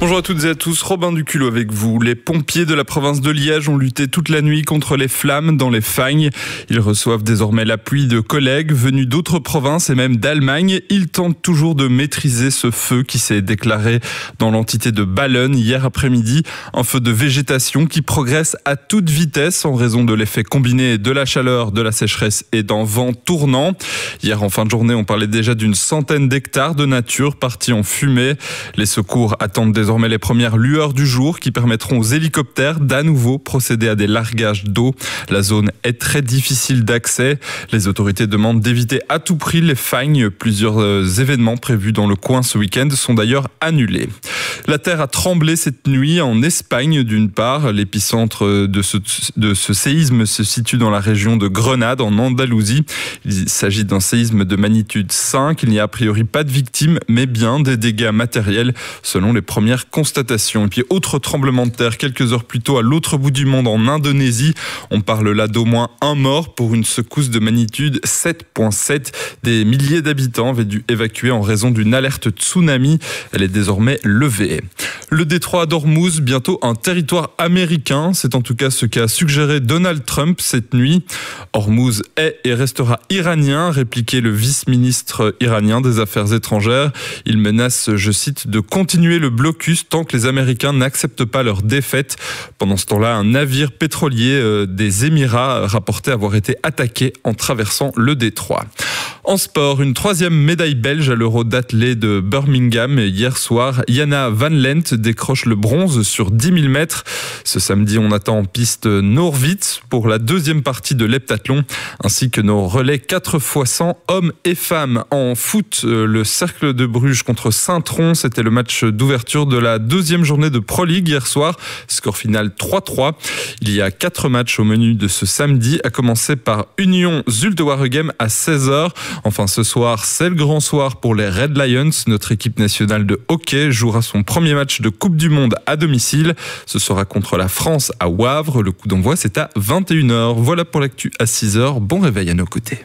Bonjour à toutes et à tous, Robin Duculot avec vous. Les pompiers de la province de Liège ont lutté toute la nuit contre les flammes dans les Fagnes. Ils reçoivent désormais l'appui de collègues venus d'autres provinces et même d'Allemagne. Ils tentent toujours de maîtriser ce feu qui s'est déclaré dans l'entité de Ballen hier après-midi. Un feu de végétation qui progresse à toute vitesse en raison de l'effet combiné de la chaleur, de la sécheresse et d'un vent tournant. Hier en fin de journée, on parlait déjà d'une centaine d'hectares de nature partis en fumée. Les secours attendent désormais les premières lueurs du jour qui permettront aux hélicoptères d'à nouveau procéder à des largages d'eau. La zone est très difficile d'accès. Les autorités demandent d'éviter à tout prix les fagnes. Plusieurs événements prévus dans le coin ce week-end sont d'ailleurs annulés. La terre a tremblé cette nuit en Espagne d'une part. L'épicentre de ce séisme se situe dans la région de Grenade en Andalousie. Il s'agit d'un séisme de magnitude 5. Il n'y a a priori pas de victimes mais bien des dégâts matériels selon les premières constatations. Et puis autre tremblement de terre quelques heures plus tôt à l'autre bout du monde en Indonésie. On parle là d'au moins un mort pour une secousse de magnitude 7.7. Des milliers d'habitants avaient dû évacuer en raison d'une alerte tsunami. Elle est désormais levée. Le détroit d'Ormuz, bientôt un territoire américain. C'est en tout cas ce qu'a suggéré Donald Trump cette nuit. Ormuz est et restera iranien, répliquait le vice-ministre iranien des Affaires étrangères. Il menace, je cite, de continuer le blocus tant que les Américains n'acceptent pas leur défaite. Pendant ce temps-là, un navire pétrolier des Émirats rapportait avoir été attaqué en traversant le détroit. En sport, une troisième médaille belge à l'Euro d'athlée de Birmingham. Hier soir, Jana Van Lent décroche le bronze sur 10 000 mètres. Ce samedi, on attend en piste Norwitz pour la deuxième partie de l'heptathlon, ainsi que nos relais 4x100 hommes et femmes. En foot, le Cercle de Bruges contre Saint-Tron, c'était le match d'ouverture de la deuxième journée de Pro League hier soir. Score final 3-3. Il y a 4 matchs au menu de ce samedi, à commencer par Union Zulte Waregem à 16h. Enfin, ce soir, c'est le grand soir pour les Red Lions. Notre équipe nationale de hockey jouera son premier match de Coupe du Monde à domicile. Ce sera contre la France à Wavre. Le coup d'envoi, c'est à 21h. Voilà pour l'actu à 6h. Bon réveil à nos côtés.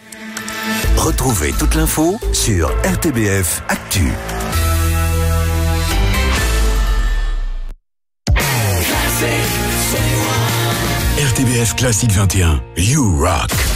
Retrouvez toute l'info sur RTBF Actu. RTBF Classique 21. You rock.